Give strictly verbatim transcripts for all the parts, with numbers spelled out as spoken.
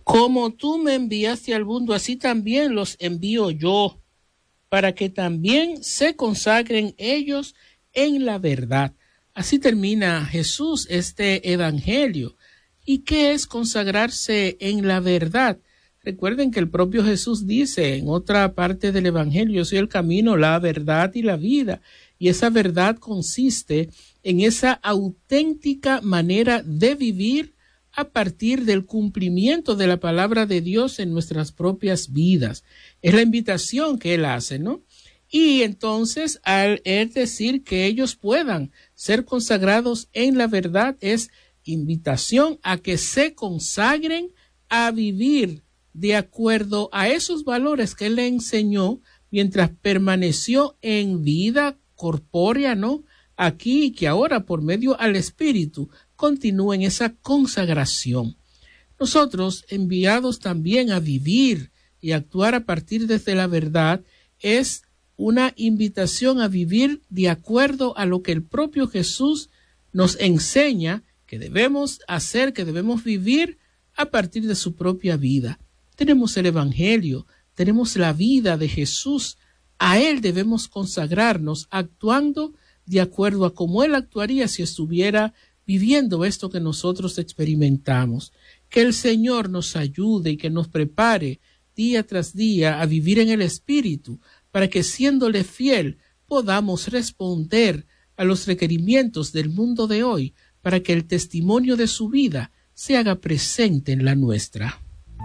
Como tú me enviaste al mundo, así también los envío yo, para que también se consagren ellos en la verdad. Así termina Jesús este evangelio. ¿Y qué es consagrarse en la verdad? Recuerden que el propio Jesús dice en otra parte del evangelio: yo soy el camino, la verdad y la vida. Y esa verdad consiste en esa auténtica manera de vivir a partir del cumplimiento de la palabra de Dios en nuestras propias vidas. Es la invitación que Él hace, ¿no? Y entonces, al Él decir que ellos puedan ser consagrados en la verdad, es invitación a que se consagren a vivir de acuerdo a esos valores que Él le enseñó mientras permaneció en vida corpórea, ¿no? Aquí y que ahora, por medio al Espíritu, continúen esa consagración. Nosotros, enviados también a vivir y actuar a partir desde la verdad, es una invitación a vivir de acuerdo a lo que el propio Jesús nos enseña que debemos hacer, que debemos vivir a partir de su propia vida. Tenemos el Evangelio, tenemos la vida de Jesús. A Él debemos consagrarnos actuando de acuerdo a cómo Él actuaría si estuviera viviendo esto que nosotros experimentamos. Que el Señor nos ayude y que nos prepare día tras día a vivir en el Espíritu, para que siéndole fiel podamos responder a los requerimientos del mundo de hoy, para que el testimonio de su vida se haga presente en la nuestra.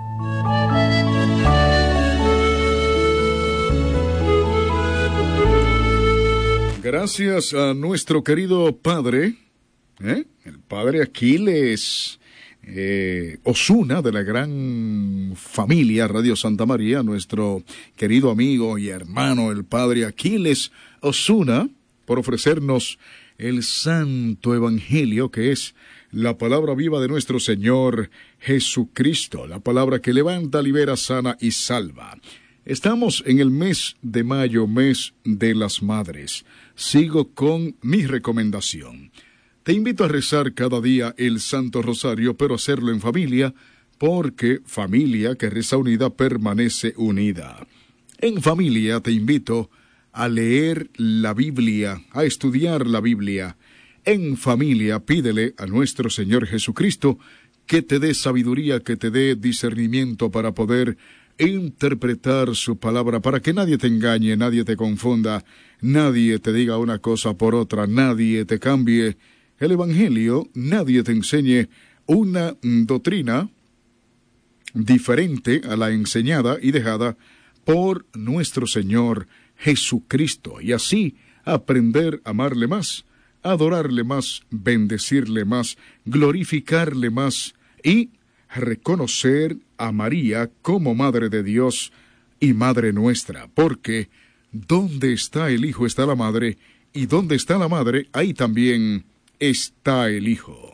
Gracias a nuestro querido padre, ¿eh? el padre Aquiles eh, Osuna, de la gran familia Radio Santa María, nuestro querido amigo y hermano, el padre Aquiles Osuna, por ofrecernos el santo evangelio que es la palabra viva de nuestro Señor Jesucristo, la palabra que levanta, libera, sana y salva. Estamos en el mes de mayo, mes de las madres. Sigo con mi recomendación. Te invito a rezar cada día el Santo Rosario, pero hacerlo en familia, porque familia que reza unida permanece unida. En familia te invito a leer la Biblia, a estudiar la Biblia. En familia pídele a nuestro Señor Jesucristo que te dé sabiduría, que te dé discernimiento para poder interpretar su palabra, para que nadie te engañe, nadie te confunda, nadie te diga una cosa por otra, nadie te cambie el Evangelio, nadie te enseñe una doctrina diferente a la enseñada y dejada por nuestro Señor Jesucristo, y así aprender a amarle más, adorarle más, bendecirle más, glorificarle más y reconocer a María como Madre de Dios y Madre nuestra, porque donde está el Hijo está la Madre, y donde está la Madre, ahí también está el Hijo.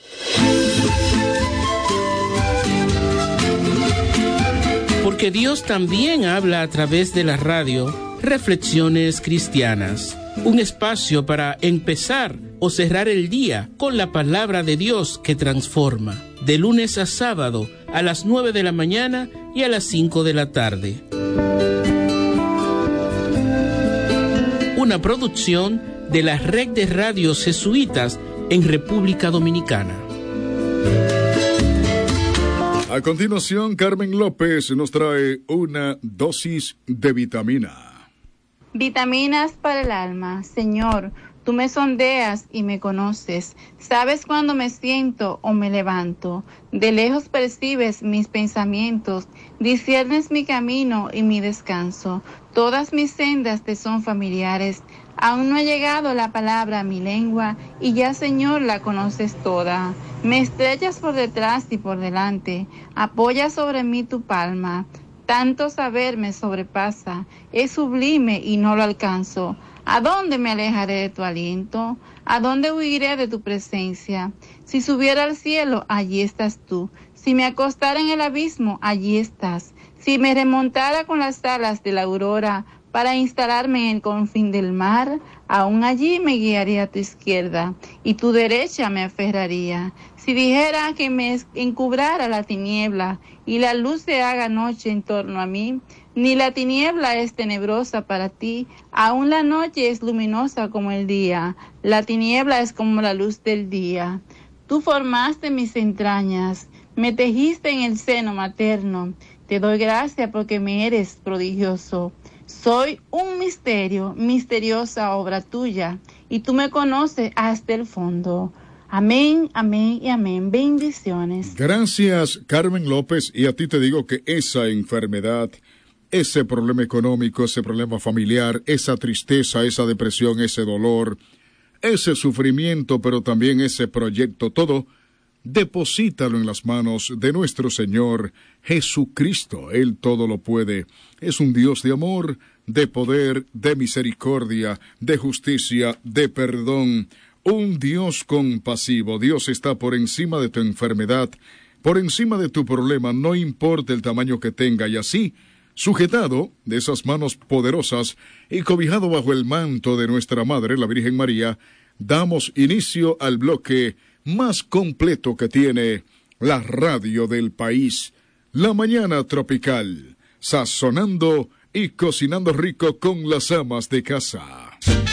Porque Dios también habla a través de la radio. Reflexiones Cristianas, un espacio para empezar o cerrar el día con la palabra de Dios que transforma, de lunes a sábado a las nueve de la mañana y a las cinco de la tarde. Una producción de la Red de Radios Jesuitas en República Dominicana. A continuación, Carmen López nos trae una dosis de vitamina. Vitaminas para el alma. Señor, tú me sondeas y me conoces. Sabes cuándo me siento o me levanto. De lejos percibes mis pensamientos. Disciernes mi camino y mi descanso. Todas mis sendas te son familiares. Aún no ha llegado la palabra a mi lengua, y ya, Señor, la conoces toda. Me estrechas por detrás y por delante. Apoya sobre mí tu palma. Tanto saber me sobrepasa, es sublime y no lo alcanzo. ¿A dónde me alejaré de tu aliento? ¿A dónde huiré de tu presencia? Si subiera al cielo, allí estás tú. Si me acostara en el abismo, allí estás. Si me remontara con las alas de la aurora, para instalarme en el confín del mar. Aún allí me guiaría a tu izquierda y tu derecha me aferraría. Si dijera que me encubrara la tiniebla y la luz se haga noche en torno a mí, ni la tiniebla es tenebrosa para ti, aún la noche es luminosa como el día, la tiniebla es como la luz del día. Tú formaste mis entrañas, me tejiste en el seno materno, te doy gracias porque me eres prodigioso. Soy un misterio, misteriosa obra tuya, y tú me conoces hasta el fondo. Amén, amén y amén. Bendiciones. Gracias, Carmen López, y a ti te digo que esa enfermedad, ese problema económico, ese problema familiar, esa tristeza, esa depresión, ese dolor, ese sufrimiento, pero también ese proyecto, todo, deposítalo en las manos de nuestro Señor Jesucristo. Él todo lo puede. Es un Dios de amor, de poder, de misericordia, de justicia, de perdón. Un Dios compasivo. Dios está por encima de tu enfermedad, por encima de tu problema, no importa el tamaño que tenga, y así, sujetado de esas manos poderosas y cobijado bajo el manto de nuestra Madre, la Virgen María, damos inicio al bloque más completo que tiene la radio del país, La Mañana Tropical, sazonando y cocinando rico con las amas de casa.